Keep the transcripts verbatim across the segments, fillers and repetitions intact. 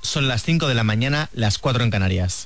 Son las cinco de la mañana, las cuatro en Canarias.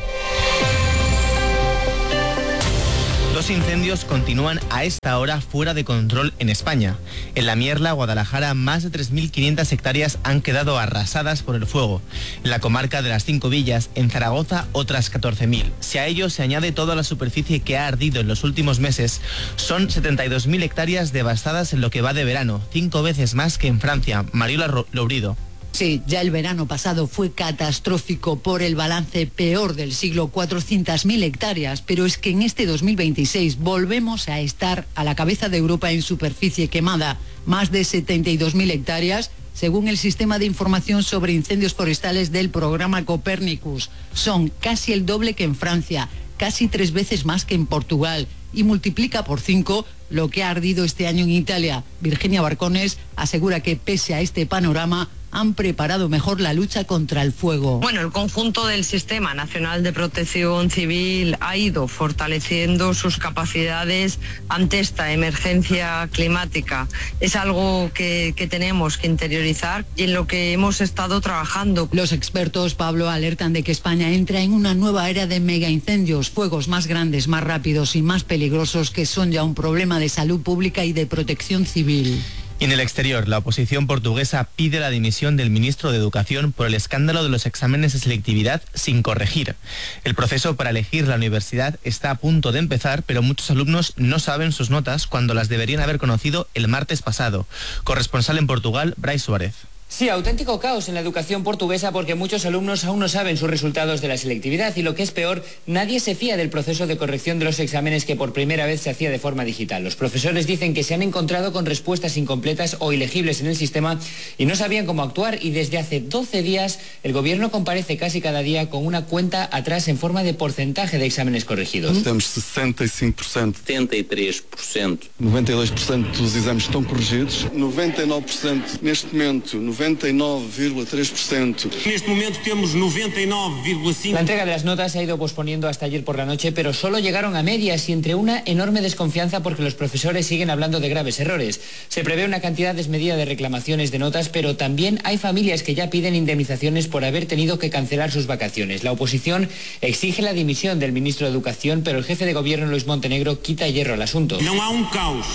Los incendios continúan a esta hora fuera de control en España. En La Mierla, Guadalajara, más de tres mil quinientas hectáreas han quedado arrasadas por el fuego. En la comarca de las Cinco Villas, en Zaragoza, otras catorce mil. Si a ello se añade toda la superficie que ha ardido en los últimos meses, son setenta y dos mil hectáreas devastadas en lo que va de verano, cinco veces más que en Francia. Mariola Lourido. Sí, ya el verano pasado fue catastrófico por el balance peor del siglo, cuatrocientas mil hectáreas, pero es que en este dos mil veintiséis volvemos a estar a la cabeza de Europa en superficie quemada, más de setenta y dos mil hectáreas, según el Sistema de Información sobre Incendios Forestales del programa Copernicus. Son casi el doble que en Francia, casi tres veces más que en Portugal, y multiplica por cinco lo que ha ardido este año en Italia. Virginia Barcones asegura que pese a este panorama, han preparado mejor la lucha contra el fuego. Bueno, el conjunto del Sistema Nacional de Protección Civil ha ido fortaleciendo sus capacidades ante esta emergencia climática. Es algo que, que tenemos que interiorizar y en lo que hemos estado trabajando. Los expertos, Pablo, alertan de que España entra en una nueva era de mega incendios, fuegos más grandes, más rápidos y más peligrosos, que son ya un problema de salud pública y de protección civil. Y en el exterior, la oposición portuguesa pide la dimisión del ministro de Educación por el escándalo de los exámenes de selectividad sin corregir. El proceso para elegir la universidad está a punto de empezar, pero muchos alumnos no saben sus notas cuando las deberían haber conocido el martes pasado. Corresponsal en Portugal, Brais Suárez. Sí, auténtico caos en la educación portuguesa porque muchos alumnos aún no saben sus resultados de la selectividad y, lo que es peor, nadie se fía del proceso de corrección de los exámenes que por primera vez se hacía de forma digital. Los profesores dicen que se han encontrado con respuestas incompletas o ilegibles en el sistema y no sabían cómo actuar, y desde hace doce días el gobierno comparece casi cada día con una cuenta atrás en forma de porcentaje de exámenes corregidos. Temos sesenta y cinco por ciento. setenta y tres por ciento. noventa y dos por ciento dos exames estão corrigidos. noventa y nueve por ciento neste momento. noventa y nueve coma tres por ciento. En este momento tenemos noventa y nueve coma cinco. La entrega de las notas se ha ido posponiendo hasta ayer por la noche, pero solo llegaron a medias y entre una enorme desconfianza porque los profesores siguen hablando de graves errores. Se prevé una cantidad desmedida de reclamaciones de notas, pero también hay familias que ya piden indemnizaciones por haber tenido que cancelar sus vacaciones. La oposición exige la dimisión del ministro de Educación, pero el jefe de gobierno, Luis Montenegro, quita hierro al asunto. No hay un caos.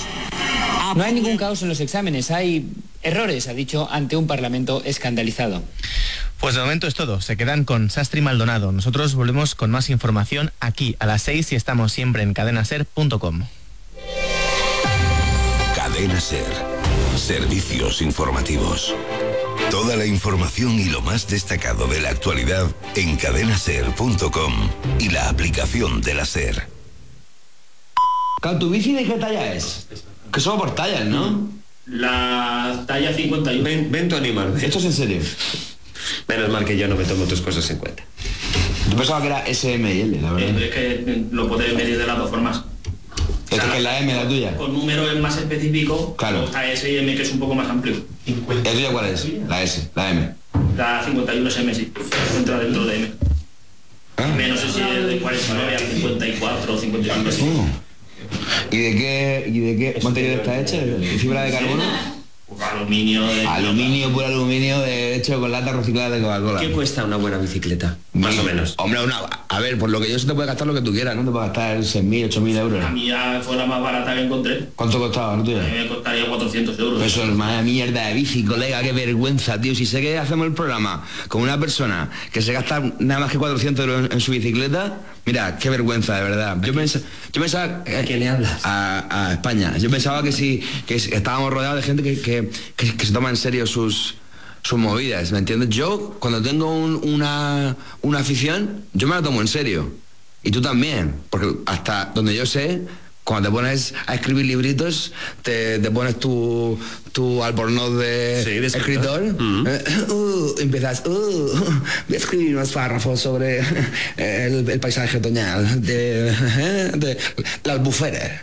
No hay ningún caos en los exámenes, hay errores, ha dicho ante un Parlamento escandalizado. Pues de momento es todo. Se quedan con Sastri Maldonado. Nosotros volvemos con más información aquí a las seis y estamos siempre en cadena ser punto com. Cadena Ser. Servicios informativos. Toda la información y lo más destacado de la actualidad en cadena ser punto com y la aplicación de la SER. ¿Tu bici de qué talla es? Que solo por tallas, ¿no? La talla cincuenta y uno. Ven, ven tu animal. ¿Esto es en serio? Menos mal que yo no me tomo tus cosas en cuenta. Yo pensaba que era S, M y L, la verdad. Eh, es que lo podéis medir de las dos formas. ¿Es o sea, que es la M, la tuya? Con número es más específico. Claro. Está S y M, que es un poco más amplio. ¿La tuya cuál es? La S, la M. La cincuenta y uno es M, sí. Entra dentro de M. ¿Ah? Menos si es de cuarenta y nueve a cincuenta y cuatro o cincuenta y cinco. Oh. ¿Y de qué, y de qué material está hecha? ¿De fibra de carbono? Pues aluminio. De aluminio, puro aluminio, de hecho con lata reciclada de Coca-Cola. ¿Qué cuesta una buena bicicleta? Más Mi, o menos. Hombre, una, a ver, por lo que yo sé te puedes gastar lo que tú quieras, ¿no? Te puedes gastar seis mil, ocho mil euros. La mía fue la más barata que encontré. ¿Cuánto costaba la tuya? A mí me costaría cuatrocientos euros. Eso es una mierda de bici, colega, qué vergüenza, tío. Si sé que hacemos el programa con una persona que se gasta nada más que cuatrocientos euros en su bicicleta, mira, qué vergüenza, de verdad. Yo, pens yo pensaba... ¿A quién le hablas? A, a España. Yo pensaba que sí, que estábamos rodeados de gente que, que, que, que se toma en serio sus... sus movidas, ¿me entiendes? Yo, cuando tengo un, una, una afición, yo me la tomo en serio. Y tú también, porque hasta donde yo sé, cuando te pones a escribir libritos, te, te pones tu, tu albornoz de, sí, de escritor, uh-huh. uh, uh, empiezas, uh, voy a escribir unos párrafos sobre el, el paisaje otoñal de, de la albufera.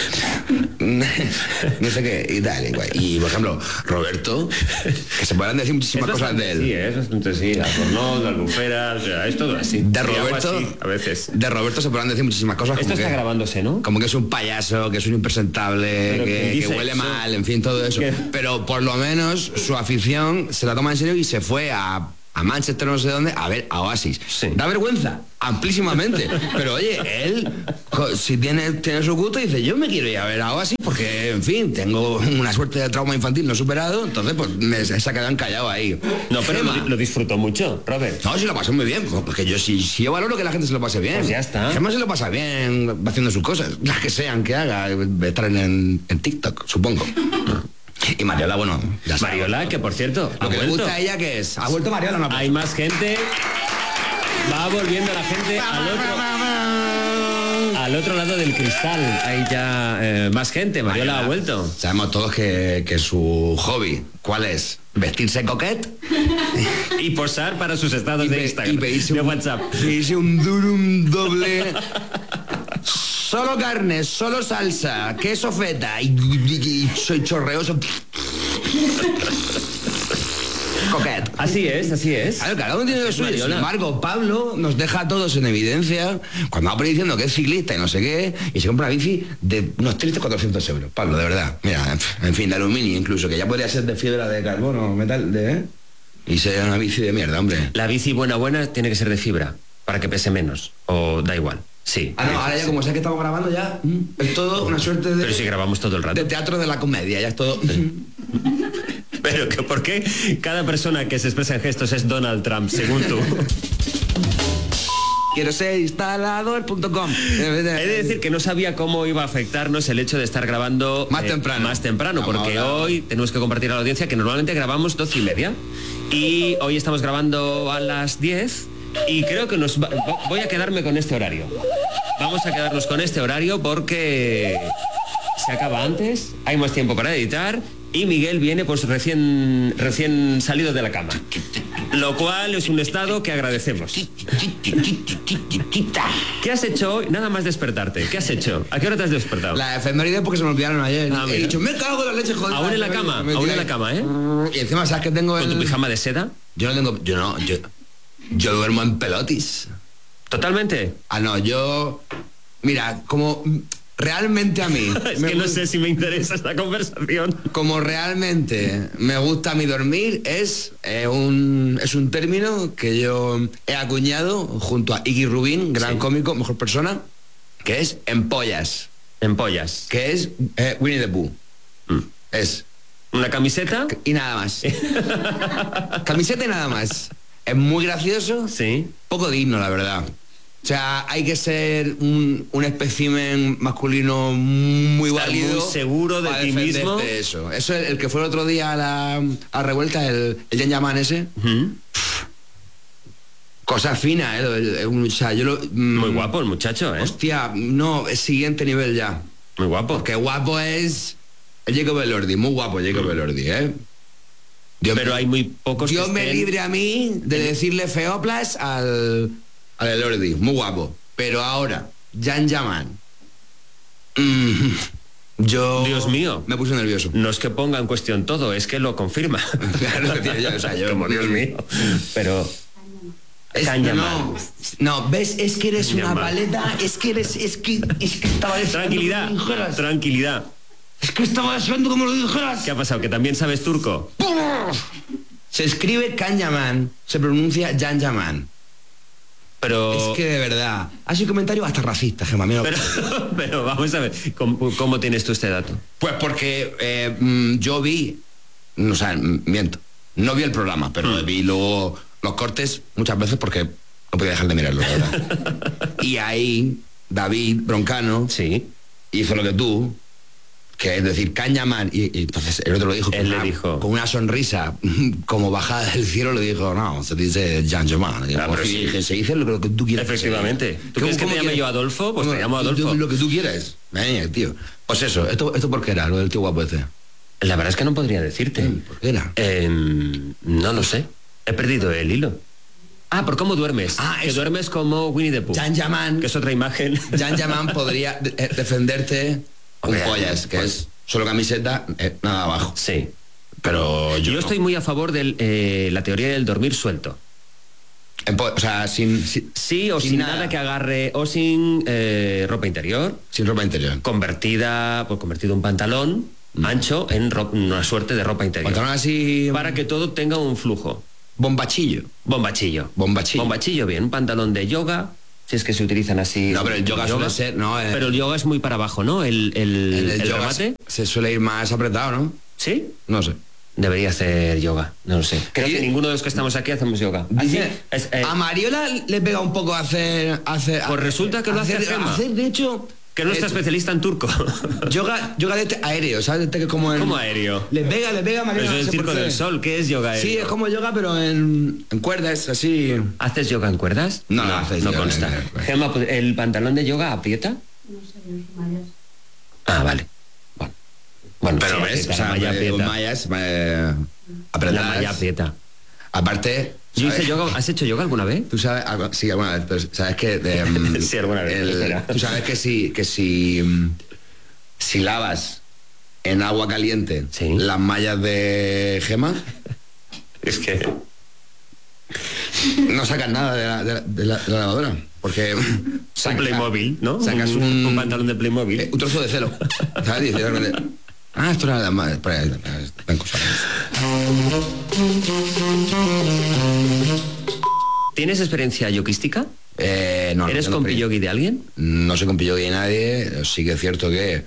No sé qué y tal igual. Y por ejemplo Roberto, que se podrán decir muchísimas es cosas de él. Sí, eso es un sí, albornoz, albufera, o sea, es todo así. De Roberto, así, a veces. De Roberto se podrán decir muchísimas cosas. Esto como está que, grabándose, ¿no? Como que es un payaso, que es un impresentable, que, que huele eso, mal, en fin, todo eso. ¿Qué? Pero por lo menos su afición se la toma en serio y se fue a a Manchester, no sé dónde, a ver a Oasis. Sí. Da vergüenza, amplísimamente. Pero oye, él, si tiene, tiene su gusto, dice, yo me quiero ir a ver a Oasis porque, en fin, tengo una suerte de trauma infantil no superado, entonces pues me, se ha quedado encallado ahí. No, pero lo, lo disfrutó mucho, Robert. No, sí lo pasó muy bien, porque yo sí, sí yo valoro que la gente se lo pase bien. Pues ya está. Gemma se lo pasa bien haciendo sus cosas, las que sean que haga, estar en, en TikTok, supongo. Y Mariola, bueno, ya sabe. Mariola, que por cierto, Lo ha que le vuelto. gusta a ella, que es? ¿Ha vuelto Mariola? No, Hay más gente. Va volviendo la gente al otro, al otro lado del cristal. Hay ya eh, más gente. Mariola ha vuelto. Sabemos todos que, que su hobby, ¿cuál es? Vestirse coquet Y posar para sus estados y, de pe- Instagram, y pedirse de un, WhatsApp. pedirse un durum doble. Solo carne, solo salsa, queso feta y, y- y soy chorreoso. Coquet. Así es, así es. Claro, cada uno tiene lo suyo. Sin Mariola. embargo, Pablo nos deja a todos en evidencia cuando va por ahí diciendo que es ciclista y no sé qué, y se compra una bici de unos tristes cuatrocientos euros. Pablo, de verdad. Mira, en fin, de aluminio incluso, que ya podría ser de fibra de carbono, metal, de... ¿eh? Y sea una bici de mierda, hombre. La bici buena buena tiene que ser de fibra para que pese menos. O da igual. Sí. Ah, no, ahora ya como sé que estamos grabando ya, mm, es todo una suerte de... Pero si grabamos todo el rato. de teatro de la comedia, ya es todo... Pero que ¿por qué cada persona que se expresa en gestos es Donald Trump, según tú? Quiero ser instalador punto com. He de decir que no sabía cómo iba a afectarnos el hecho de estar grabando Más eh, temprano. más temprano, Vamos porque ahora. hoy tenemos que compartir a la audiencia que normalmente grabamos doce y media y hoy estamos grabando a las diez y creo que nos va- voy a quedarme con este horario. Vamos a quedarnos con este horario porque se acaba antes, hay más tiempo para editar y Miguel viene pues recién recién salido de la cama. Lo cual es un estado que agradecemos. ¿Qué has hecho hoy? Nada más despertarte. ¿Qué has hecho? ¿A qué hora te has despertado? La efeméride porque se me olvidaron ayer. Ah, He mira. dicho, me cago en la leche, joder. Aún en la cama, Me aún metí en la ahí. cama, ¿eh? Y encima, ¿sabes que tengo ¿Con tu el- pijama de seda? Yo no tengo... Yo no... Yo, yo duermo en pelotis. ¿Totalmente? Ah, no, yo... Mira, como realmente a mí... Es me que no gusta- sé si me interesa esta conversación. Como realmente me gusta a mí dormir es, eh, un, es un término que yo he acuñado junto a Iggy Rubin, gran Sí. cómico, mejor persona, que es empollas, En pollas. que es eh, Winnie the Pooh. Mm. Es. ¿Una camiseta? Y nada más. Camiseta y nada más. Es muy gracioso, Sí. poco digno, la verdad. O sea, hay que ser un, un espécimen masculino muy Estar válido. muy seguro de para ti defenderte mismo. Eso. Eso, el, el que fue el otro día a la, a la revuelta, el, el Jan Yaman ese. Ujú. Cosa fina, ¿eh? El- el- un- o sea, yo lo, mm, Muy guapo el muchacho, ¿eh? Hostia, no, es siguiente nivel ya. Muy guapo. Porque guapo es el Jacob Elordi, muy guapo Jacob Elordi, ¿eh? Dios, Pero hay muy pocos Dios que me estén- libre a mí de decirle feoplas al, al Elordi, muy guapo. Pero ahora, Jan Yaman. mm, yo... Dios mío. Me puse nervioso. No es que ponga en cuestión todo, es que lo confirma. Claro que tiene ya, o sea, yo- Como Dios mío. Pero... Es- Can no, Yaman. no, ves, es que eres Can una Yaman. paleta, es que eres, es que, es que estaba deseando Tranquilidad, que me lo dijeras. tranquilidad. Es que estaba deseando como lo dijeras. ¿Qué ha pasado? ¿Que también sabes turco? Se escribe Can Yaman, se pronuncia Jan Yaman. Pero... Es que de verdad, ha sido un comentario hasta racista, Gemma. mira. Pero, pero vamos a ver, ¿cómo, cómo tienes tú este dato? Pues porque eh, mm, yo vi, o sea, mm, miento, no vi el programa, pero Mm. vi luego los cortes muchas veces porque no podía dejar de mirarlo, la verdad. Y ahí David Broncano Sí. hizo lo que tú, que es decir, Can Yaman, y, y entonces el otro lo dijo, Él con, le una, dijo. con una sonrisa como bajada del cielo, le dijo, no, se dice Jan Yaman. Y Ah, como pero si sí. dije, se dice lo que tú quieras. Efectivamente. ¿Tú ¿Cómo- quieres que cómo te llame quieres? yo Adolfo? Pues te ¿Cómo? llamo Tú- Adolfo. tú- Lo que tú quieras. Venga, tío. Pues eso, ¿esto, esto por qué era, lo del tío guapo ese? La verdad es que no podría decirte. ¿Por qué era? Eh, no lo sé. He perdido el hilo. Ah, ¿por cómo duermes? Ah, que eso. duermes como Winnie the Pooh. Jan Yaman, Que es otra imagen. Jan Yaman podría de- eh, defenderte con Hombre, pollas, que pues- es solo camiseta, eh, nada abajo. Sí. Pero yo, Yo no. estoy muy a favor de la teoría del dormir suelto. En po- o sea, sin, sin, Sí, o sin, Sin nada. nada. que agarre, o sin eh, ropa interior, sin ropa interior. convertida, pues convertido un pantalón ancho en ro- una suerte de ropa interior. Pantalón así... Para que todo tenga un flujo. Bombachillo. Bombachillo. Bombachillo. Bombachillo, bien. Un pantalón de yoga, si es que se utilizan así. No, pero el yoga, yoga. suele ser... No, eh, pero el yoga es muy para abajo, ¿no? El, el, el, el, el yoga remate. Se suele ir más apretado, ¿no? ¿Sí? No sé. Debería hacer yoga, no lo sé. Creo ¿Sí? que ninguno de los que estamos aquí hacemos yoga. Dice, es, eh, a Mariola le pega un poco a hacer... hacer pues resulta que lo hace Gemma. Hacer, de hecho... Que es nuestra eh, especialista en turco. Yoga, yoga de este aéreo, ¿sabes? Este que como en, ¿Cómo aéreo? Le pega, le pega a Mariola. Pero es el Circo del Sol, ¿qué es yoga aéreo? Sí, es como yoga, pero en, en cuerdas, así... ¿Haces yoga en cuerdas? No, no, haces no consta. Gemma, ¿el pantalón de yoga aprieta? No sé, no mallas. Ah, vale. Bueno, bueno pero sí, ves, aprieta, o sea, la malla aprieta. mallas, eh, apretadas. La malla aprieta. Aparte... Yo hice yoga, ¿has hecho yoga alguna vez? Tú sabes, sí, alguna vez, pero sabes que... De, sí, alguna vez. El, tú sabes que si, que si, si lavas en agua caliente ¿sí? las mallas de Gemma... Es que... No sacas nada de la, de la, de la, de la lavadora. Porque... Saca, un Playmobil, ¿no? Sacas un, un, un pantalón de Playmobil. Eh, un trozo de celo. ¿Sabes? Dice, ah, esto era la madre. ¿Tienes experiencia yoguística? Eh, no, ¿Eres no compiyogui de alguien? No soy compiyogui de nadie. Sí que es cierto que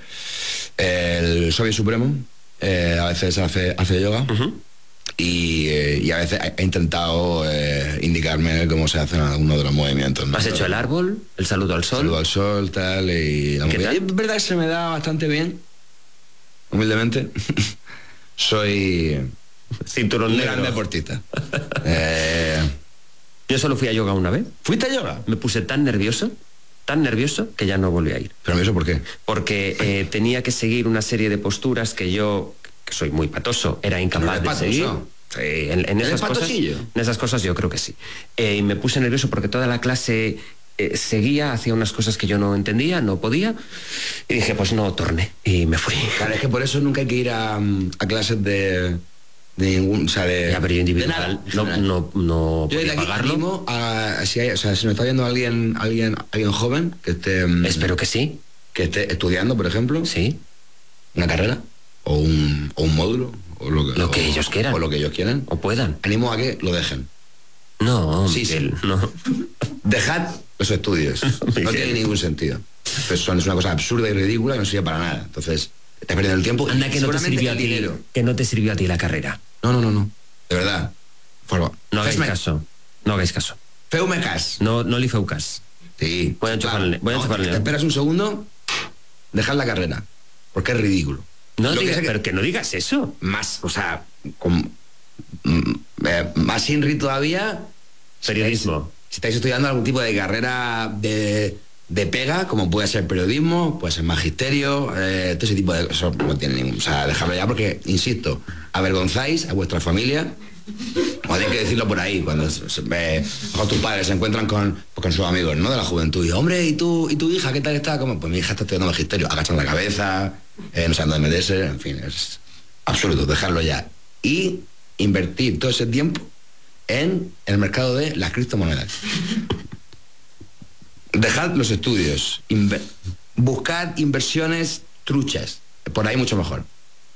el Soviet Supremo eh, a veces hace, hace yoga uh-huh. y, eh, y a veces ha intentado eh, indicarme cómo se hacen algunos de los movimientos, ¿no? ¿Has hecho el árbol? ¿El saludo al sol? El saludo al sol, tal. Y la ¿Qué tal? Es verdad que se me da bastante bien. Humildemente, soy cinturón un negro. gran deportista. eh... Yo solo fui a yoga una vez. ¿Fuiste a yoga? Me puse tan nervioso, tan nervioso, que ya no volví a ir. ¿Pero eso por qué? Porque eh, tenía que seguir una serie de posturas que yo, que soy muy patoso, era incapaz de seguir. Sí, en, en, esas cosas, en esas cosas yo creo que sí. Eh, y me puse nervioso porque toda la clase... Eh, seguía, hacía unas cosas que yo no entendía, no podía, y dije, pues no, torné, y me fui. Claro, es que por eso nunca hay que ir a, a clases de, de ningún, o sea, de... Ya, pero yo individual, no, no, no yo podía pagarlo. A, si, hay, o sea, si nos está viendo alguien, alguien, alguien joven, que esté... Espero que sí. Que esté estudiando, por ejemplo. Sí. Una carrera, o un, o un módulo, o lo que, lo que o, ellos quieran. O lo que ellos quieran. O puedan. Animo a que lo dejen. No, sí, Miguel, sí. no. Dejad los estudios. No tiene ningún sentido. Eso es una cosa absurda y ridícula que no sirve para nada. Entonces, estás perdiendo el tiempo. Anda, que no te sirvió a ti, dinero. Que no te sirvió a ti la carrera. No, no, no, no. De verdad. Por favor. No hagáis Fesme. caso. No hagáis caso. Feumecas. No, no li feu cas. Sí. Voy a enchufarle. Voy a enchufarle. No, te esperas un segundo, dejad la carrera. Porque es ridículo. No digas, que, pero que no digas eso. Más, o sea, con, mm, eh, más Inri todavía. Periodismo. Si estáis estudiando algún tipo de carrera de, de pega, como puede ser periodismo, puede ser magisterio, eh, todo ese tipo de cosas, no tiene ningún... O sea, dejadlo ya porque, insisto, avergonzáis a vuestra familia, o hay que decirlo por ahí, cuando eh, tus padres se encuentran con, con sus amigos, ¿no?, de la juventud, y hombre, ¿y tu, ¿y tu hija qué tal está? Como, pues mi hija está estudiando magisterio, agachan la cabeza, eh, no saben dónde meterse, en fin, es absurdo, dejarlo ya. Y invertir todo ese tiempo en el mercado de las criptomonedas. Dejad los estudios, inver buscad inversiones truchas, por ahí mucho mejor.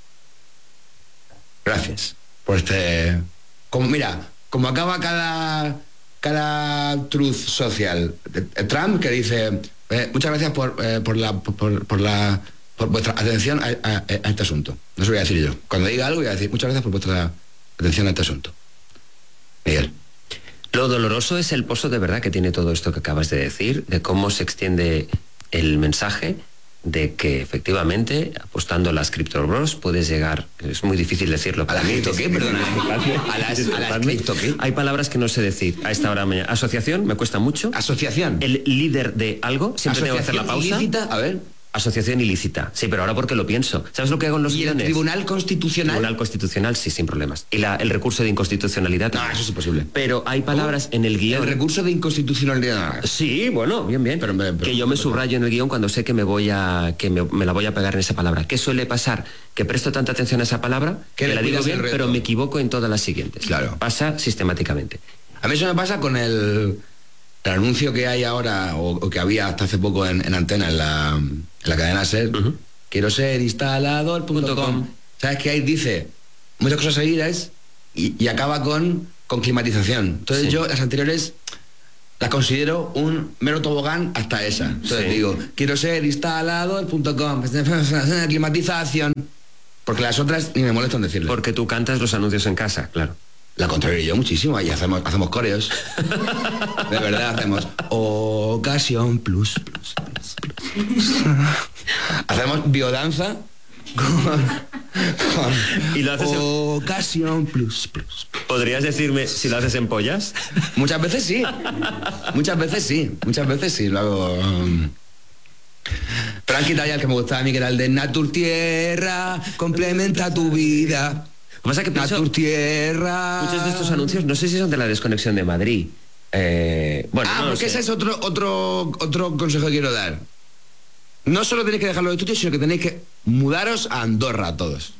Gracias por este... Como, mira, como acaba cada, cada truth social. Trump, que dice, eh, muchas gracias por, eh, por, la, por, por, la, por vuestra atención a, a, a este asunto. No se lo voy a decir yo. Cuando diga algo voy a decir, muchas gracias por vuestra atención a este asunto. Miguel. Lo doloroso es el pozo de verdad que tiene todo esto que acabas de decir, de cómo se extiende el mensaje de que efectivamente apostando a las cripto bros puedes llegar, es muy difícil decirlo. ¿A las cripto qué? Perdona. ¿A las, a las cripto qué? Hay palabras que no sé decir a esta hora de mañana. Asociación, me cuesta mucho. Asociación. El líder de algo, siempre tengo que hacer la pausa. Ilícita? A ver. Asociación ilícita. Sí, pero ahora porque lo pienso. ¿Sabes lo que hago en los ¿Y guiones? el Tribunal Constitucional? Tribunal Constitucional, sí, sin problemas. Y la, el recurso de inconstitucionalidad. No, eso es imposible. Pero hay palabras en el guión. ¿El recurso de inconstitucionalidad? Sí, bueno, bien, bien. Pero, pero, que yo me subrayo en el guión cuando sé que me voy a que me, me la voy a pegar en esa palabra. ¿Qué suele pasar? Que presto tanta atención a esa palabra que la digo bien, pero me equivoco en todas las siguientes. Claro. Pasa sistemáticamente. A mí eso me pasa con el... El anuncio que hay ahora, o, o que había hasta hace poco en, en Antena, en la, en la cadena SER, uh-huh. quiero ser instalador punto com. ¿Sabes qué ahí dice? Muchas cosas seguidas y, y acaba con con climatización. Entonces Sí. yo las anteriores las considero un mero tobogán hasta esa. Entonces Sí. digo, quiero ser instalado el punto com, climatización. Porque las otras ni me molesto en decirlo. Porque tú cantas los anuncios en casa, claro. La contrario yo muchísimo, y hacemos, hacemos coreos. De verdad, hacemos ocasión plus, plus, plus, plus. Hacemos biodanza con, con ¿Y lo haces en- ocasión plus, plus. ¿Podrías decirme si lo haces en pollas? Muchas veces sí. Muchas veces sí. Muchas veces sí. Lo hago. um, Pero han quitado ya el que me gustaba a mí, que era el de Natur Tierra, complementa tu vida. Lo que pasa es que pienso- Natur Tierra. Muchos de estos anuncios, no sé si son de la desconexión de Madrid. Eh, bueno, Ah, no lo porque sé. ese es otro, otro, otro consejo que quiero dar. No solo tenéis que dejarlo de tuyo, sino que tenéis que mudaros a Andorra todos.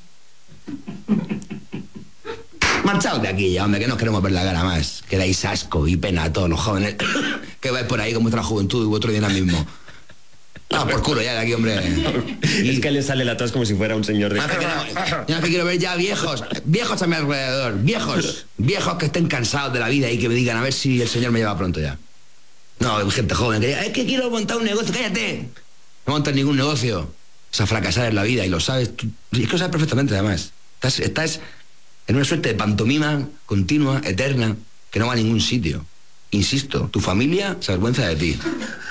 Marchaos de aquí ya, hombre, que no queremos ver la cara más. Que dais asco y pena a todos los jóvenes que vais por ahí con vuestra juventud y vuestro dinamismo. Ah, por culo ya de aquí, hombre. Es que le sale la tos como si fuera un señor de... Ah, que no, yo es que quiero ver ya viejos, viejos a mi alrededor, viejos, viejos que estén cansados de la vida y que me digan a ver si el señor me lleva pronto ya. No, gente joven que diga, es que quiero montar un negocio, cállate. No montas ningún negocio. Es a fracasar en la vida y lo sabes. Tú, y es que lo sabes perfectamente además. Estás, estás en una suerte de pantomima continua, eterna, que no va a ningún sitio. Insisto, tu familia se avergüenza de ti.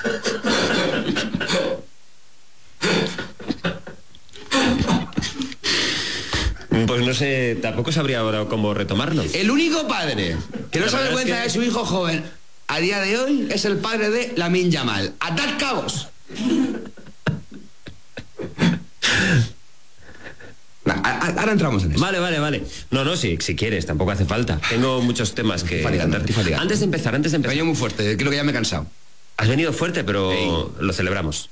Pues no sé, tampoco sabría ahora cómo retomarlo. El único padre que no La se verdad avergüenza es que- de su hijo joven a día de hoy es el padre de Lamine Yamal. ¡Atad cabos! Nah, a- a- Ahora entramos en eso. Vale, vale, vale. No, no, si, si quieres, tampoco hace falta. Tengo muchos temas que Fatigante, tratar. estoy fatigante. Antes de empezar, antes de Me empezar. venido muy fuerte, creo que ya me he cansado. Has venido fuerte, pero lo celebramos.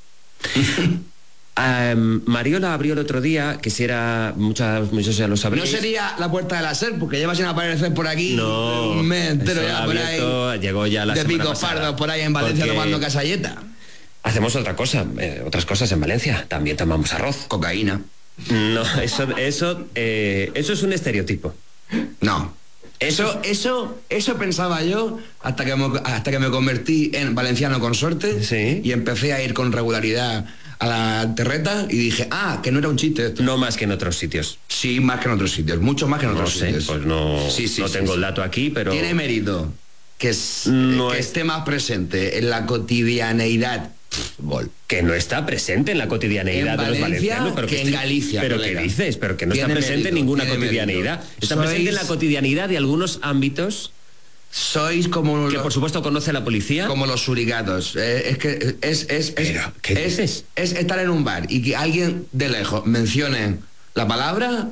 Em, Mariola abrió el otro día, que si era, muchas, muchos ya lo No sabréis. sería la puerta de la SER, porque lleva sin aparecer por aquí No, un mes entero eso ya ha por abierto, ahí. llegó ya la de semana pico pasada. pardo por ahí en Valencia Porque tomando casalleta. Hacemos otra cosa, eh, otras cosas en Valencia. También tomamos arroz. Cocaína. No, eso, eso, eh, eso es un estereotipo. No. Eso, eso, eso pensaba yo hasta que, me, hasta que me convertí en valenciano consorte. Sí. Y empecé a ir con regularidad a la terreta y dije, ah, que no era un chiste esto. No más que en otros sitios. Sí, más que en otros sitios, mucho más que en No otros sé, sitios. pues no, Sí, sí, no sí, tengo sí. el dato aquí, pero... Tiene mérito que, es, No que es- esté más presente en la cotidianeidad. Bol. Que no está presente en la cotidianeidad En de los Valencia, valencianos. Pero que en estoy- Galicia, ¿Pero colega. qué dices? Pero que no está Tiene presente en mérito, ninguna tiene cotidianeidad. mérito. Está Sois- presente en la cotidianidad de algunos ámbitos Sois como que los, por supuesto conoce la policía. como los suricatos. Eh, es que es, es, es, Pero, ¿qué es, dices? es estar en un bar y que alguien de lejos mencione la palabra.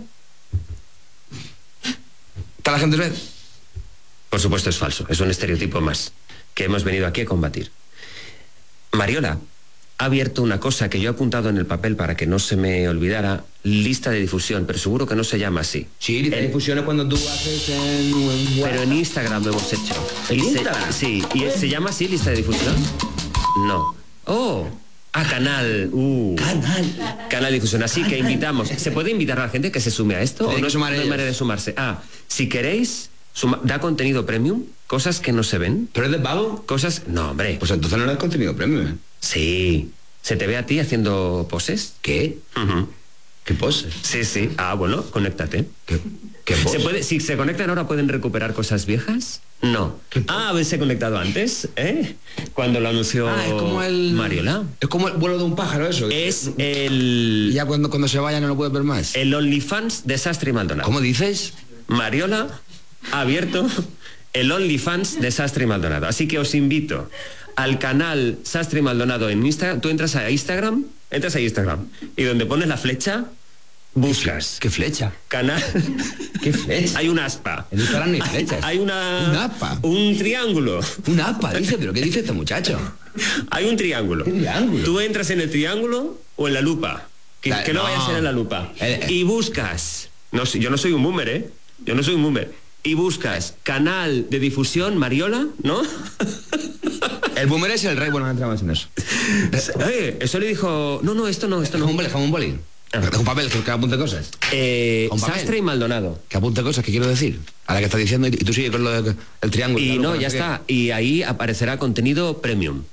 ¿Está la gente ve? Por supuesto es falso, es un estereotipo más que hemos venido aquí a combatir. Mariola ha abierto una cosa que yo he apuntado en el papel para que no se me olvidara, lista de difusión, pero seguro que no se llama así. Sí, la El- difusión es cuando tú haces en... Pero en Instagram lo hemos hecho. ¿En Y se- Instagram? sí. ¿Y se llama así lista de difusión? No. Oh, a canal. Uh. Canal. Canal de difusión. Así que invitamos. ¿Se puede invitar a la gente que se sume a esto? Tienen ¿O no que es sumar no hay ellos. manera de sumarse? Ah, si queréis, suma- da contenido premium, cosas que no se ven. ¿Pero es de pago? Cosas. No, hombre. Pues entonces no eres contenido premium, ¿eh? Sí. ¿Se te ve a ti haciendo poses? ¿Qué? Ujú. ¿Qué pose? Sí, sí. Ah, bueno, conéctate. ¿Qué, qué pose? ¿Se puede, si se conectan ahora, ¿pueden recuperar cosas viejas? No. Ah, haberse conectado antes, ¿eh? Cuando lo anunció Ah, es como el... Mariola. Es como el vuelo de un pájaro eso. Es Y el, ya cuando, cuando se vaya no lo puedes ver más. el OnlyFans de Sastre y Maldonado. ¿Cómo dices? Mariola ha abierto el OnlyFans de Sastre y Maldonado. Así que os invito al canal Sastre y Maldonado en Instagram. Tú entras a Instagram, entras a Instagram y donde pones la flecha, buscas ¿Qué flecha? canal. ¿Qué flecha? Hay un aspa. En Instagram no hay flechas. Hay una. Un aspa. Un triángulo. Un apa, dice, pero ¿qué dice este muchacho? Hay un triángulo. ¿Qué triángulo? Tú entras en el triángulo o en la lupa. Que, La- que no, no. vaya a ser en la lupa. Eh, eh. Y buscas. No, sé, yo no soy un boomer, ¿eh? Yo no soy un boomer. Y buscas canal de difusión Mariola, ¿no? El boomer es el rey, bueno, no entramos en eso. Eh, eso le dijo. No, no, esto no, esto no. Jamón boli, jamón boli. Un papel, que, que apunte cosas. Eh, Sastre y Maldonado. Que apunte cosas, que quiero decir. A la que está diciendo, y tú sigues con lo del triángulo. Y no, ya sé está. Qué. Y ahí aparecerá contenido premium.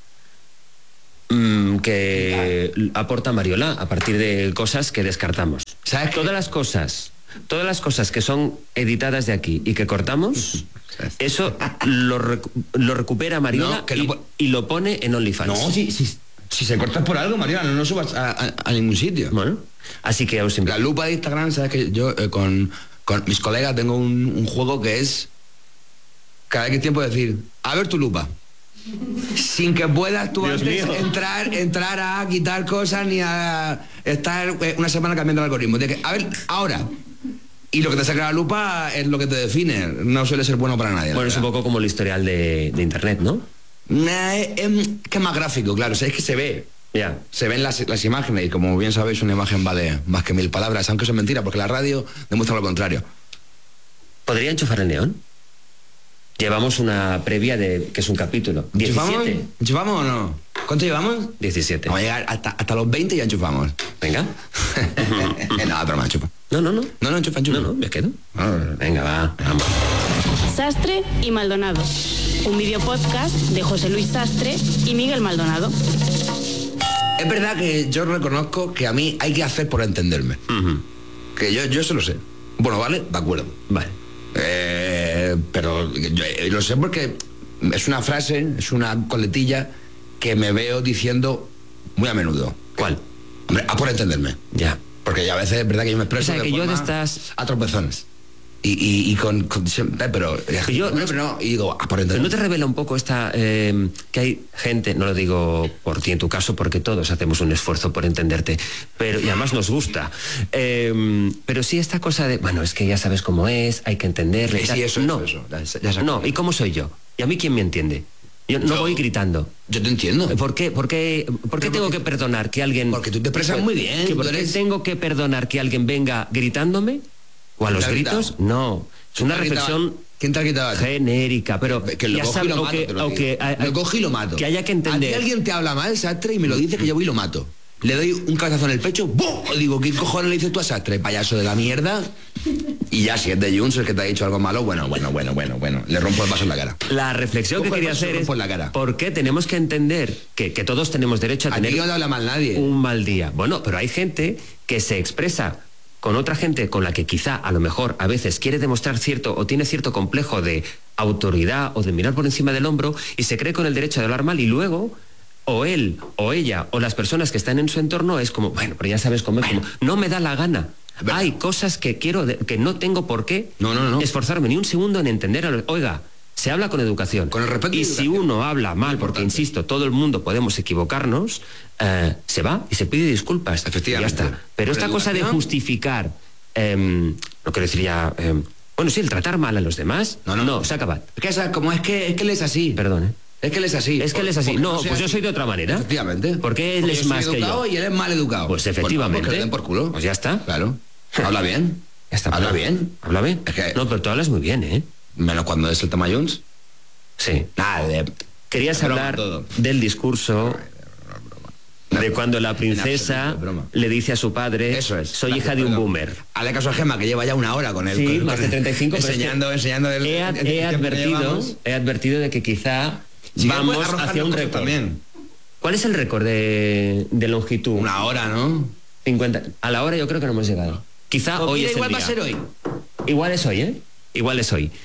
Mm, que aporta Mariola a partir de cosas que descartamos. ¿Sabes todas qué? las cosas, todas las cosas que son editadas de aquí y que cortamos, eso lo, recu lo recupera Mariola no, que y, no... y lo pone en OnlyFans. No, si, si, si se corta por algo, Mariola, no lo subas a, a, a ningún sitio. Bueno, así que os invito. La lupa de Instagram, sabes que yo eh, con, con mis colegas tengo un, un juego que es cada X tiempo decir, a ver tu lupa. Sin que puedas tú Dios antes mío. entrar entrar a quitar cosas ni a estar una semana cambiando el algoritmo. De que, a ver, ahora. Y lo que te saca la lupa es lo que te define. No suele ser bueno para nadie. Bueno, es un poco como el historial de, de internet, ¿no? Nah, es, es que es más gráfico, claro. O sea, es que se ve. Ya. Yeah. Se ven las, las imágenes y como bien sabéis, una imagen vale más que mil palabras, aunque eso es mentira, porque la radio demuestra lo contrario. ¿Podría enchufar el neón? Llevamos una previa de que es un capítulo. diecisiete. ¿Enchufamos o no? ¿Cuánto llevamos? diecisiete. Vamos a llegar hasta, hasta los veinte y ya enchufamos. Venga. No, pero me enchufa. No, no, no. No, no, enchufa, enchufa. No, no, me quedo. Venga, va, vamos. Sastre y Maldonado. Un video podcast de José Luis Sastre y Miguel Maldonado. Es verdad que yo reconozco que a mí hay que hacer por entenderme. Uh-huh. Que yo, yo eso lo sé. Bueno, vale, de acuerdo. Vale. Eh, pero yo lo sé porque es una frase, es una coletilla que me veo diciendo muy a menudo. ¿Cuál? Hombre, a por entenderme. Ya. Porque ya a veces es verdad que yo me expreso o sea, de que forma yo de estas... a tropezones. Y, y, y con, con siempre, pero yo, no, pero no, y digo, a por entenderme. Pero no te revela un poco esta eh, que hay gente, no lo digo por ti en tu caso, porque todos hacemos un esfuerzo por entenderte, pero y además nos gusta. Eh, pero sí esta cosa de, bueno, es que ya sabes cómo es, hay que entenderle. Sí, eso, no, eso, eso, ya, ya no, ¿y cómo soy yo? ¿Y a mí quién me entiende? Yo no yo, voy gritando. Yo te entiendo. ¿Por qué, por qué, por qué tengo porque, que perdonar que alguien... Porque tú te expresas muy bien. Que ¿Por qué eres... tengo que perdonar que alguien venga gritándome? ¿O a los gritos? No. Es una reflexión ¿Quién te ha quitado? genérica, pero que, que lo cojo y lo mato, que, o que, a, lo cojo y lo mato. Que haya que entender. A ti alguien te habla mal, Sastre, y me lo dice que yo voy y lo mato. Le doy un cabezazo en el pecho, ¡bum! Digo, ¿qué cojones le dices tú a Sastre, payaso de la mierda? Y ya, si es de Junts el que te ha dicho algo malo, bueno, bueno, bueno, bueno, bueno. Le rompo el vaso en la cara. La reflexión que quería hacer es, en la cara. ¿por qué tenemos que entender que, que todos tenemos derecho a Aquí tener no te habla mal nadie. un mal día? Bueno, pero hay gente que se expresa con otra gente con la que quizá a lo mejor a veces quiere demostrar cierto o tiene cierto complejo de autoridad o de mirar por encima del hombro y se cree con el derecho de hablar mal y luego o él o ella o las personas que están en su entorno es como, bueno, pero ya sabes cómo es, como, no me da la gana. ¿Verdad? Hay cosas que quiero, de, que no tengo por qué no, no, no. esforzarme ni un segundo en entender a los, oiga, se habla con educación. Con el respeto y y si uno habla mal, porque insisto, todo el mundo podemos equivocarnos, eh, se va y se pide disculpas. Efectivamente. Y ya está. Pero con esta cosa de justificar, eh, no quiero decir ya, eh, bueno, sí, el tratar mal a los demás, no, no, no se acaba. Es que, como es que, es que él es así. Perdón, ¿eh? Es que él es así. Es que él es así. No, no pues así. yo soy de otra manera. Efectivamente. Porque él porque es más que yo. Y él es mal educado. Pues efectivamente. Pues, no, pues que le den por culo. Pues ya está. Claro. Habla bien. Ya está. Habla bien. Habla bien. Es que... No, pero tú hablas muy bien, ¿eh? Menos cuando es el tema Jones. Sí. Nada, de... Querías hablar todo. del discurso de cuando la princesa le dice a su padre, eso es, soy gracias, hija de un perdón. boomer. Hazle caso a Gemma, que lleva ya una hora con él. Sí, con, más con de treinta y cinco. enseñando, es que enseñando el, he, el, el, he el advertido, he advertido de que quizá sí, vamos hacia un récord. También. ¿Cuál es el récord de, de longitud? Una hora, ¿no? cincuenta. A la hora yo creo que no hemos llegado. Quizá pues hoy mira, es igual el va día. a ser hoy. Igual es hoy, ¿eh? Igual es hoy.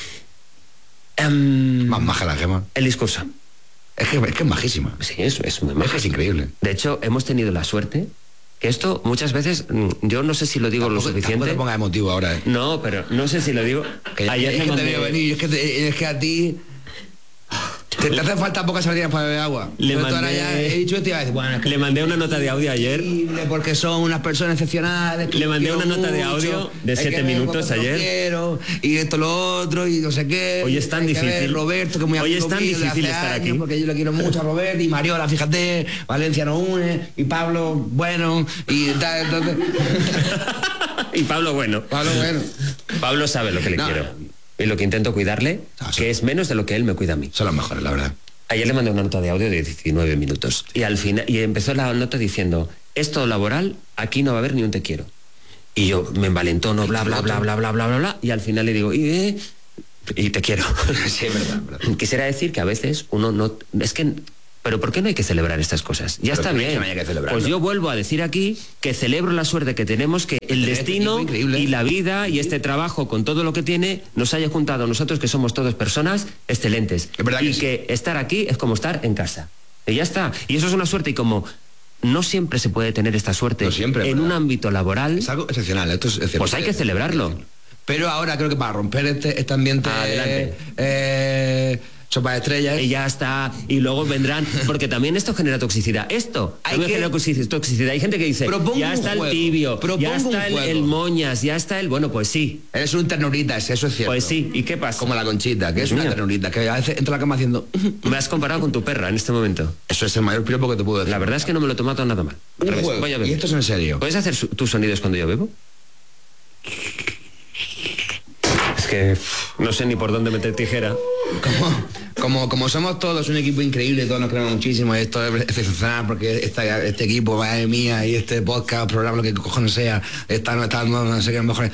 um, Más maja la Gemma. El discurso. Es que, es que es majísima. Sí, eso es muy maja. Es que es increíble. De hecho, hemos tenido la suerte que esto muchas veces, yo no sé si lo digo tampoco, lo suficiente. No te pongas emotivo ahora, ¿eh? No, pero no sé si lo digo. Que Ayer es me que mandé... te veo venir, es que, te, es que a ti... Te, te hacen falta pocas sardinas para beber agua. Le mandé... ahora ya he dicho esto y iba a decir, bueno, es que le mandé una nota de audio ayer. Porque son unas personas excepcionales. Le mandé una nota de audio de siete minutos ayer. Quiero, y esto, lo otro, y no sé qué. Hoy es tan difícil. Ver, Roberto, que muy Hoy es tan mío, difícil estar años, aquí. Porque yo le quiero mucho a Roberto, y Mariola, fíjate, Valencia no une, y Pablo, bueno, y tal, entonces... y Pablo, bueno. Pablo, bueno. Pablo sabe lo que le no. quiero. Y lo que intento cuidarle, no, que es menos de lo que él me cuida a mí. Son los mejores, la verdad. Ayer le mandé una nota de audio de diecinueve minutos y al final y empezó la nota diciendo, esto laboral aquí no va a haber ni un te quiero. Y yo me envalentono, bla, bla, bla, bla, bla, bla, bla, bla, y al final le digo, y, eh, y te quiero. Sí, es verdad, verdad. Quisiera decir que a veces uno no... Es que... Pero ¿por qué no hay que celebrar estas cosas? Ya Pero está que bien. no hay que celebrarlo. Pues yo vuelvo a decir aquí que celebro la suerte que tenemos, que el destino y la vida y este trabajo con todo lo que tiene nos haya juntado a nosotros, que somos todos personas excelentes. Es verdad y que sí. que estar aquí es como estar en casa. Y ya está. Y eso es una suerte, y como no siempre se puede tener esta suerte No siempre, en ¿verdad? un ámbito laboral, Es algo excepcional, esto es excepcional. pues hay que celebrarlo. Pero ahora creo que para romper este, este ambiente Adelante. eh, sopa de estrellas. Y ya está, y luego vendrán, porque también esto genera toxicidad. Esto Hay también que- genera toxi- toxicidad. Hay gente que dice, Propongo ya un está juego, el tibio, propongo ya está un el, juego. el moñas, ya está el... Bueno, pues sí. Eres un ternuritas, eso es cierto. Pues sí, ¿y qué pasa? Como la Conchita, que Dios es una mío. ternurita, que a veces entra a la cama haciendo... Me has comparado con tu perra en este momento. Eso es el mayor piropo que te puedo decir. La verdad es que no me lo he tomado nada mal. Al Un revés, juego, voy a y beber. esto es en serio. ¿Puedes hacer su- tus sonidos cuando yo bebo? Es que uf, no sé ni por dónde meter tijera. Como, como, como somos todos un equipo increíble, todos nos queremos muchísimo, y esto es excepcional porque esta- este equipo, madre mía, y este podcast, programa, lo que cojones sea, está, no está, no, no sé qué, mejor.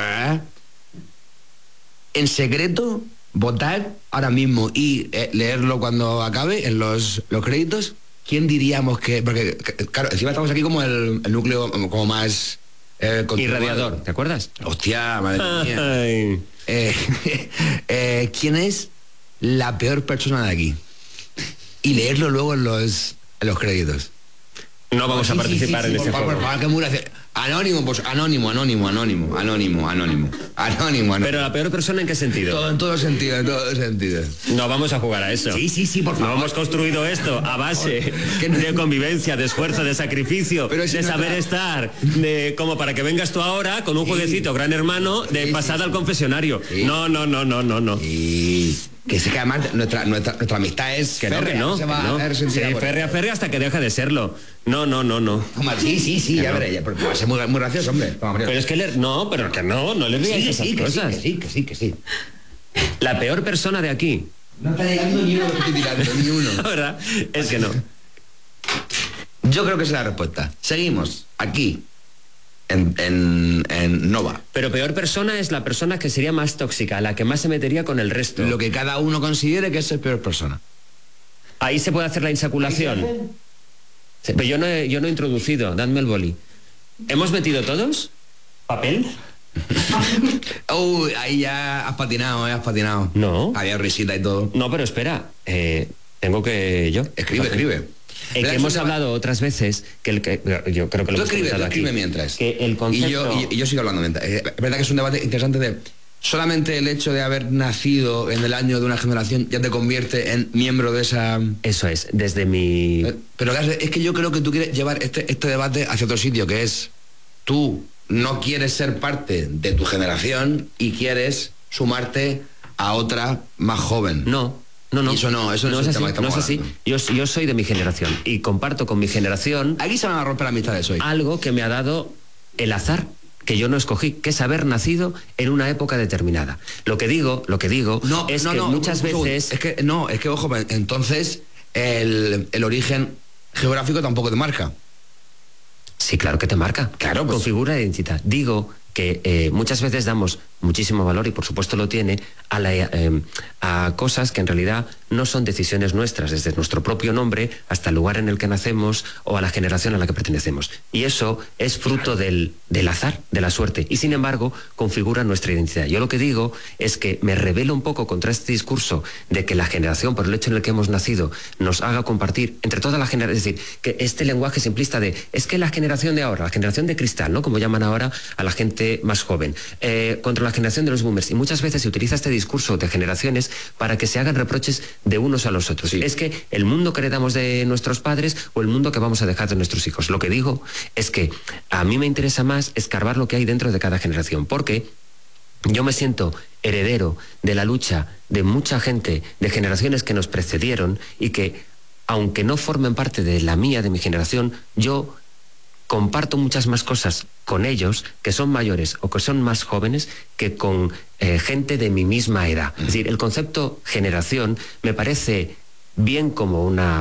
En secreto, votar ahora mismo y eh, leerlo cuando acabe en los, los créditos. ¿Quién diríamos que...? Porque, que- claro, encima estamos aquí como el, el núcleo como más... Eh, continuado. Irradiador, ¿te acuerdas? Hostia, madre mía. Ay. Eh, eh, ¿Quién es la peor persona de aquí? Y leerlo luego en los, en los créditos. No vamos Sí, a sí, participar sí, sí, en por este favor, juego. por favor, que muy gracioso. Anónimo, pues anónimo, anónimo, anónimo, anónimo, anónimo, anónimo, anónimo. Pero la peor persona, ¿en qué sentido? Todo, en todo sentido, en todo sentido. No vamos a jugar a eso. Sí, sí, sí, por favor. No hemos construido esto a base Que no- de convivencia, de esfuerzo, de sacrificio, Pero si de no saber tra- estar, de como para que vengas tú ahora con un Sí. jueguecito gran hermano de Sí, pasada sí, al sí. confesionario. Sí. No, no, no, no, no, no. Y que sé que además nuestra, nuestra, nuestra amistad es Que no, que férrea, no. se que va no. a resentir Sí, por- férrea, férrea hasta que deje de serlo. No, no, no, no. Toma, sí, sí, sí, Que ya no. veré, ya, pero va a ser muy, muy gracioso, hombre. Toma, María. Pero es que le... No, pero que no, no le digas sí, esas sí, que sí, cosas. que sí, que sí, que sí. La peor persona de aquí, No está llegando ni uno que estoy tirando, ni uno. la verdad, es que no. Yo creo que esa es la respuesta. Seguimos aquí, en, en, en Nova. Pero peor persona es la persona que sería más tóxica, la que más se metería con el resto. Lo que cada uno considere que es el peor persona. Ahí se puede hacer la insaculación. Sí, pero yo no, he, yo no he introducido, dadme el boli. ¿Hemos metido todos? ¿Papel? Uy, ahí ya has patinado, eh, has patinado. No. Había risita y todo. No, pero espera, eh, tengo que yo. Escribe, escribe. Eh, que Verás, hemos un tema- hablado otras veces que el que yo creo que lo Tú hemos escribe, tú comentado aquí, escribe mientras. que el concepto Y yo, y, y yo sigo hablando mientras. Eh, Es verdad que es un debate interesante de... Solamente el hecho de haber nacido en el año de una generación ya te convierte en miembro de esa... eso es, desde mi Eh, Pero Gas, es que yo creo que tú quieres llevar este, este debate hacia otro sitio, que es tú no quieres ser parte de tu generación y quieres sumarte a otra más joven. no, no, no. Y eso no, eso no es un así, tema que estamos no es así. hablando. Yo, yo soy de mi generación y comparto con mi generación Aquí se van a romper amistades hoy. algo que me ha dado el azar, que yo no escogí, que es haber nacido en una época determinada. Lo que digo, lo que digo No, es no, que no, muchas un segundo. veces Es que no, es que ojo, entonces el, el origen geográfico tampoco te marca. sí, claro que te marca. Claro, pues- configura la identidad. Digo que eh, muchas veces damos muchísimo valor, y por supuesto lo tiene, a, la, eh, a cosas que en realidad no son decisiones nuestras, desde nuestro propio nombre hasta el lugar en el que nacemos o a la generación a la que pertenecemos. Y eso es fruto del, del azar, de la suerte, y sin embargo configura nuestra identidad. Yo lo que digo es que me rebelo un poco contra este discurso de que la generación, por el hecho en el que hemos nacido, nos haga compartir entre toda la generación, es decir, que este lenguaje simplista de, es que la generación de ahora, la generación de cristal, ¿no?, como llaman ahora a la gente más joven, eh, contra la generación de los boomers, y muchas veces se utiliza este discurso de generaciones para que se hagan reproches de unos a los otros. Sí. Es que el mundo que heredamos de nuestros padres o el mundo que vamos a dejar de nuestros hijos. Lo que digo es que a mí me interesa más escarbar lo que hay dentro de cada generación, porque yo me siento heredero de la lucha de mucha gente, de generaciones que nos precedieron y que, aunque no formen parte de la mía, de mi generación, yo comparto muchas más cosas con ellos, que son mayores o que son más jóvenes, que con eh, gente de mi misma edad. Es decir, el concepto generación me parece bien como una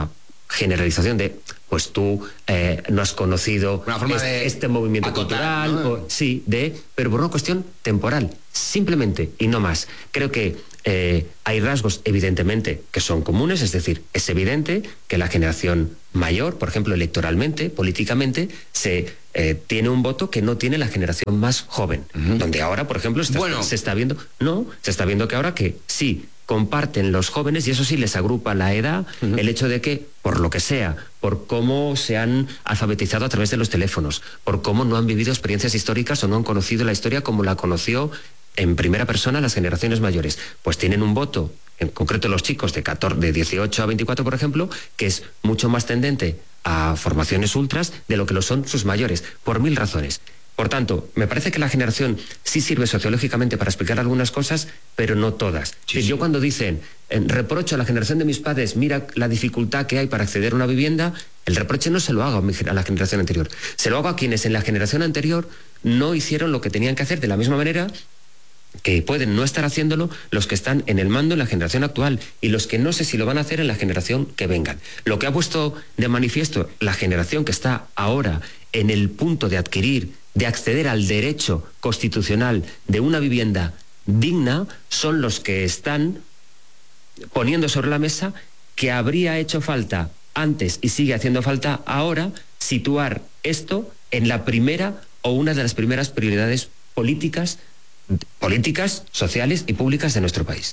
generalización de, pues tú eh, no has conocido una forma este, de este movimiento acotar, cultural, ¿no? o, sí, de, pero por una cuestión temporal, simplemente, y no más. Creo que eh, hay rasgos, evidentemente, que son comunes, es decir, es evidente que la generación mayor, por ejemplo, electoralmente, políticamente, se eh, tiene un voto que no tiene la generación más joven, uh-huh. donde ahora, por ejemplo, está, bueno. se está viendo, no, se está viendo que ahora que sí, comparten los jóvenes, y eso sí les agrupa la edad, uh-huh. el hecho de que, por lo que sea, por cómo se han alfabetizado a través de los teléfonos, por cómo no han vivido experiencias históricas o no han conocido la historia como la conoció en primera persona las generaciones mayores, pues tienen un voto, en concreto los chicos de, catorce, de dieciocho a veinticuatro, por ejemplo, que es mucho más tendente a formaciones ultras de lo que lo son sus mayores, por mil razones. Por tanto, me parece que la generación sí sirve sociológicamente para explicar algunas cosas, pero no todas. Sí, sí. Yo cuando dicen, eh, reprocho a la generación de mis padres, mira la dificultad que hay para acceder a una vivienda, el reproche no se lo hago a, mi, a la generación anterior. Se lo hago a quienes en la generación anterior no hicieron lo que tenían que hacer de la misma manera que pueden no estar haciéndolo los que están en el mando en la generación actual y los que no sé si lo van a hacer en la generación que vengan. Lo que ha puesto de manifiesto la generación que está ahora en el punto de adquirir, de acceder al derecho constitucional de una vivienda digna, son los que están poniendo sobre la mesa que habría hecho falta antes y sigue haciendo falta ahora situar esto en la primera o una de las primeras prioridades políticas políticas, sociales y públicas de nuestro país.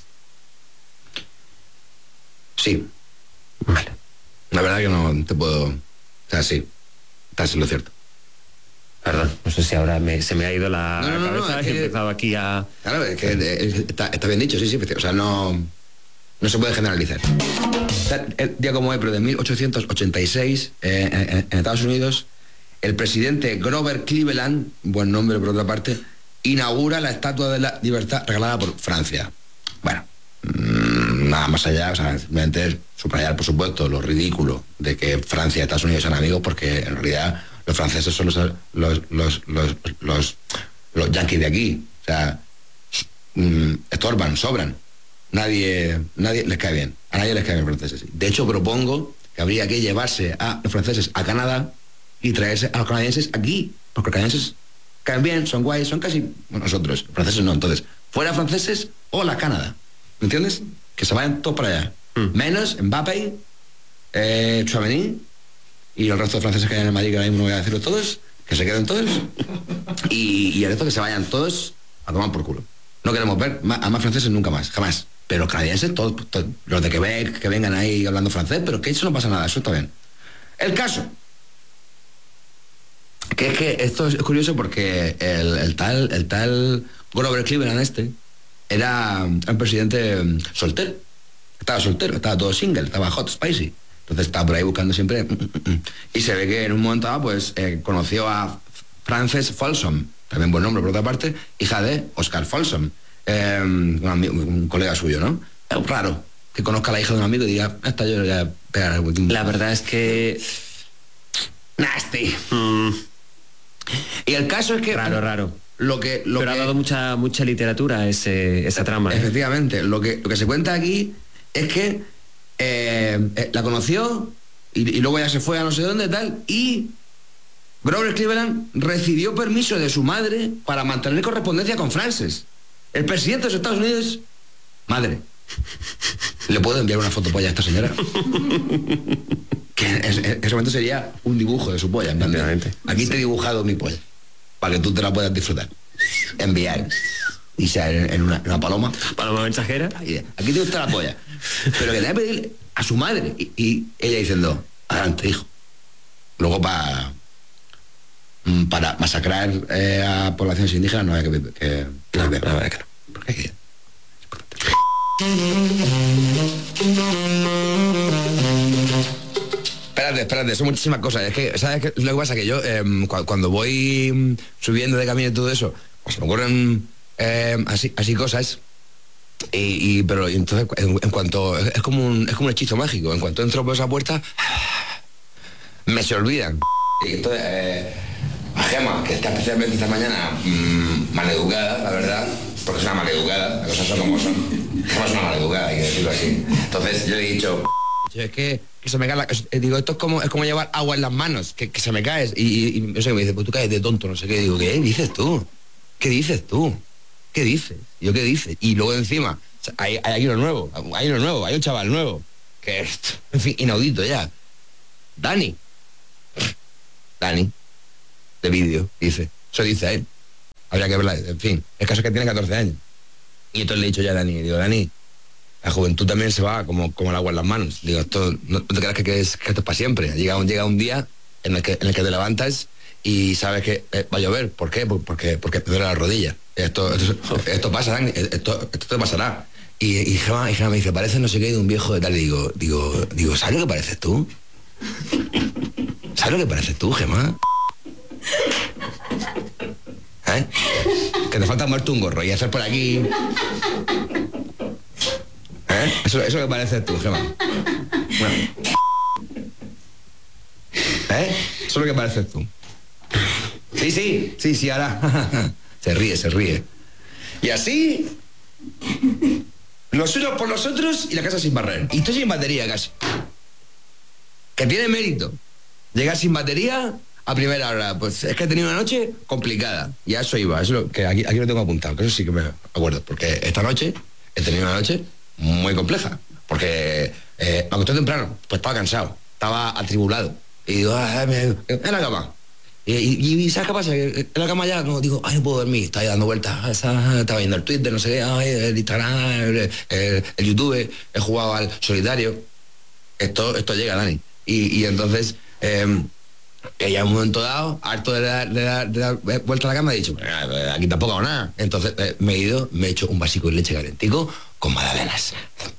Sí. Vale. La verdad que no te puedo... O sea, sí. Estás en lo cierto. Perdón, no sé si ahora me, se me ha ido la no, no, cabeza no, y he que, empezado aquí a... Claro, es que eh, está, está bien dicho, sí, sí. O sea, no, no se puede generalizar. El día como hoy, pero de mil ochocientos ochenta y seis, eh, en, en Estados Unidos, el presidente Grover Cleveland, buen nombre por otra parte, inaugura la Estatua de la Libertad regalada por Francia. Bueno, mmm, nada más allá, o sea, simplemente subrayar, por supuesto, lo ridículo de que Francia y Estados Unidos sean amigos, porque en realidad los franceses son los, los, los, los, los, los yanquis de aquí. O sea, mmm, estorban, sobran. Nadie, nadie les cae bien. A nadie les cae bien los franceses. De hecho, propongo que habría que llevarse a los franceses a Canadá y traerse a los canadienses aquí, porque los canadienses caen bien, son guays, son casi bueno, nosotros, franceses no, entonces, fuera franceses o la Canadá, ¿me entiendes? Que se vayan todos para allá, mm. menos Mbappé, eh, Tchouaméni y el resto de franceses que hay en el Madrid, que ahora mismo no voy a decirlo todos, que se queden todos, y, y el resto que se vayan todos a tomar por culo. No queremos ver más, a más franceses nunca más, jamás, pero los canadienses, todos, todos, los de Quebec, que vengan ahí hablando francés, pero que eso no pasa nada, eso está bien. El caso... Que es que esto es curioso porque el, el tal el tal Grover Cleveland este era un presidente soltero. Estaba soltero, estaba todo single, estaba hot, spicy. Entonces estaba por ahí buscando siempre... Y se ve que en un momento dado, pues, eh, conoció a Frances Folsom, también buen nombre por otra parte, hija de Oscar Folsom, eh, un, amigo, un colega suyo, ¿no? Es raro que conozca a la hija de un amigo y diga, esta yo le voy a pegar algo. La verdad es que... Nasty. Mm. Y el caso es que... Raro, raro. Lo que, lo Pero que, ha dado mucha, mucha literatura ese, esa trama. Efectivamente. ¿eh? Lo, que, lo que se cuenta aquí es que eh, eh, la conoció y, y luego ya se fue a no sé dónde tal y Grover Cleveland recibió permiso de su madre para mantener correspondencia con Frances. El presidente de los Estados Unidos... Madre, ¿le puedo enviar una foto polla a esta señora? Que en, en ese momento sería un dibujo de su polla. En plan, aquí sí. Te he dibujado mi polla para que tú te la puedas disfrutar. Enviar. Y sea en, en una, una paloma. Paloma mensajera. Aquí te gusta la polla. Pero que le voy a pedir a su madre. Y, y ella diciendo, adelante, hijo. Luego para para masacrar eh, a poblaciones indígenas no había que... que no, no, la verdad que no. Porque hay que... Espérate, espérate, son muchísimas cosas. Es que, ¿sabes qué? Lo que pasa es que yo, eh, cu cuando voy subiendo de camino y todo eso, pues me ocurren eh, así, así cosas. Y, y pero y entonces, en, en cuanto. Es como, un, es como un hechizo mágico. En cuanto entro por esa puerta, me se olvidan. Y entonces, eh, a Gemma, que está especialmente esta mañana mmm, maleducada, la verdad, porque es una maleducada, las cosas son como son. Gemma es una maleducada, hay que decirlo así. Entonces, yo le he dicho. tío, es que, que se me cae la... eh, digo, esto es como, es como llevar agua en las manos, que, que se me caes. Y, y, y no sé, me dice, pues tú caes de tonto, no sé qué. Digo, ¿qué dices tú? ¿Qué dices tú? ¿Qué dices? Y yo, ¿qué dices? Y luego encima, o sea, hay, hay aquí uno nuevo, hay uno nuevo, hay un chaval nuevo, que es, en fin, inaudito ya. Dani. Dani. De vídeo, dice. Eso dice él. Habría que verla, en fin. El caso es que tiene catorce años. Y entonces le he dicho ya a Dani, digo, Dani, la juventud también se va como, como el agua en las manos. Digo, esto, no, no te creas que, que, es, que esto es para siempre. Llega un, llega un día en el, que, en el que te levantas y sabes que eh, va a llover. ¿Por qué? Porque, porque te duele la rodilla. Esto, esto, esto pasa, Dani, esto, esto te pasará. Y, y, Gemma, y Gemma me dice, parece no sé qué de un viejo de tal. Y digo, digo, digo, ¿sabes lo que pareces tú? ¿Sabes lo que pareces tú, Gemma? ¿Eh? Que te falta muerto un gorro y hacer por aquí. ¿Eh? Eso, eso que pareces tú, Gemma. Bueno. ¿Eh? Eso es lo que pareces tú. Sí, sí, sí, sí, ahora. Se ríe, se ríe. Y así, los unos por los otros y la casa sin barrer. Y estoy sin batería casi. Que tiene mérito. Llegar sin batería a primera hora. Pues es que he tenido una noche complicada. Y a eso iba. Eso es lo que aquí, aquí lo tengo apuntado. Que eso sí que me acuerdo. Porque esta noche he tenido una noche muy compleja. Porque eh, me acosté temprano. Pues estaba cansado. Estaba atribulado. Y digo, ah, me, en la cama. Y, y, y ¿sabes qué pasa? En la cama ya, no, digo, ay, no puedo dormir. Estaba ahí dando vueltas. Estaba viendo el Twitter, no sé qué, ay, el Instagram, el, el, el YouTube. He jugado al solitario. Esto, esto llega, Dani. Y, y entonces, eh, ya en un momento dado, harto de dar, de dar, de dar vuelta a la cama, he dicho, aquí tampoco hago nada. Entonces eh, me he ido, me he hecho un vasico de leche calentico con magdalenas.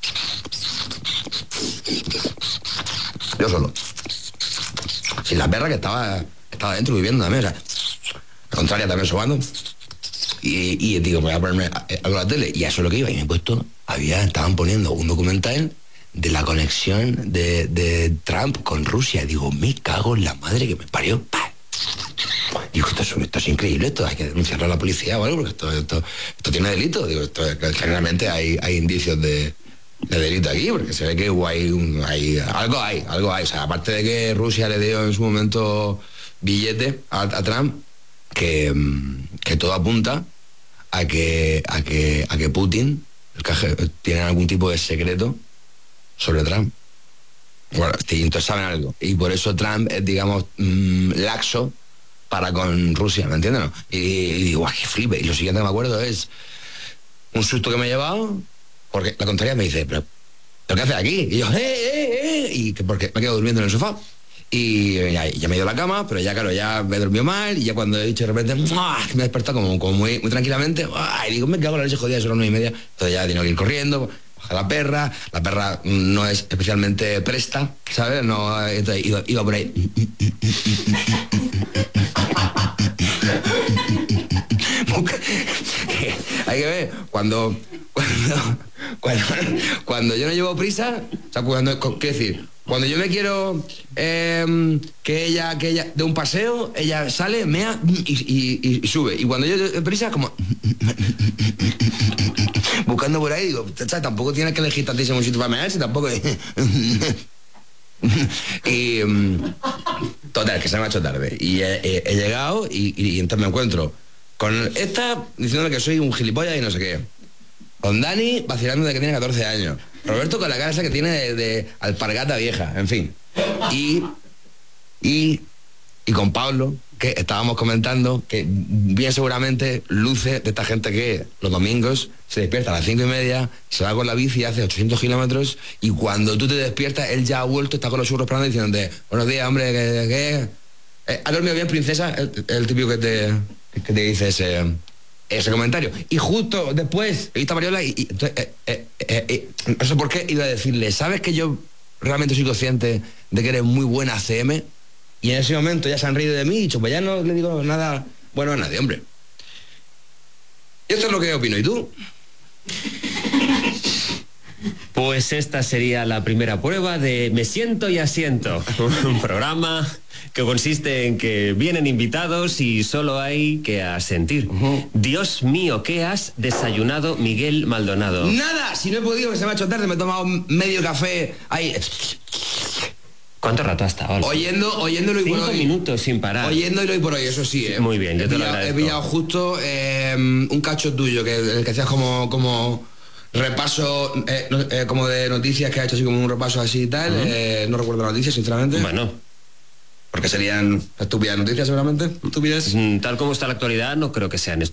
Yo solo. Sin la perra que estaba, estaba dentro viviendo también, o sea, la contraria también sobando. Y, y digo, voy a ponerme algo a la tele. Y a eso es lo que iba. Y me he puesto, había, estaban poniendo un documental de la conexión de, de Trump con Rusia. Digo, me cago en la madre que me parió. Digo, esto es, esto es increíble, esto hay que denunciarlo a la policía o algo, porque esto, esto, esto tiene delito. Digo, esto, generalmente hay, hay indicios de, de delito aquí, porque se ve que hay, un, hay algo hay, algo hay. O sea, aparte de que Rusia le dio en su momento billete a, a Trump, que, que todo apunta a que, a que, a que Putin el caje, tiene algún tipo de secreto sobre Trump. Bueno, entonces saben algo. Y por eso Trump es, digamos, mmm, laxo para con Rusia, ¿me entiendes? ¿No? Y, y digo, ¡guau, qué flipe! Y lo siguiente que me acuerdo es un susto que me he llevado, porque la contraria me dice, ¿pero, ¿pero qué haces aquí? Y yo, ¡eh, eh, eh! Y que porque me quedo durmiendo en el sofá. Y ya, ya me he ido a la cama, pero ya, claro, ya me dormido mal. Y ya cuando he dicho de repente, ¡muah! Me he despertado como, como muy, muy tranquilamente. ¡Ay! Y digo, me cago en la leche jodida, son las nueve y media. Entonces ya tengo que ir corriendo. Baja la perra, la perra no es especialmente presta, ¿sabes? No, entonces iba, iba por ahí. Hay que ver, cuando, cuando, cuando, cuando yo no llevo prisa, o sea, cuando, ¿qué decir? Cuando yo me quiero eh, que ella que ella de un paseo, ella sale, mea y, y, y sube. Y cuando yo de prisa, como buscando por ahí, digo, ¿sabes? Tampoco tienes que elegir tantísimo sitio para mearse, tampoco. Y um, total, que se me ha hecho tarde. Y he, he, he llegado y, y, y entonces me encuentro con esta diciéndole que soy un gilipollas y no sé qué. Con Dani vacilando de que tiene catorce años. Roberto con la cara esa que tiene de, de alpargata vieja, en fin. Y, y, y con Pablo, que estábamos comentando que bien seguramente luce de esta gente que los domingos se despierta a las cinco y media, se va con la bici, hace ochocientos kilómetros y cuando tú te despiertas, él ya ha vuelto, está con los churros esperando diciéndote, buenos días, hombre, ¿qué? qué? Eh, ¿has dormido bien, princesa? El, el típico que te, que te dice ese... ese comentario. Y justo después he visto a Mariola y, y entonces, eh, eh, eh, eh, no sé por qué iba a decirle, ¿sabes que yo realmente soy consciente de que eres muy buena C M? Y en ese momento ya se han reído de mí y dicho, pues ya no le digo nada bueno a nadie, hombre. Y esto es lo que opino. ¿Y tú? Pues esta sería la primera prueba de Me siento y asiento. Un programa que consiste en que vienen invitados y solo hay que asentir. Uh-huh. Dios mío, ¿qué has desayunado, Miguel Maldonado? Nada, si no he podido, que se me ha hecho tarde, me he tomado medio café ahí. ¿Cuánto rato has estado? Oyendo, oyéndolo y por Cinco hoy. minutos sin parar. Oyéndolo y por hoy, eso sí. Eh. Muy bien, yo he te lo pillado, he agradezco. pillado justo eh, un cacho tuyo, que el que hacías como, como repaso, eh, no- eh, como de noticias, que ha hecho así como un repaso así y tal. Ujú. eh, no recuerdo la noticia, sinceramente. Bueno, Porque serían estúpidas noticias, seguramente. Estúpidas. mm, tal como está la actualidad, no creo que sean estúpidas.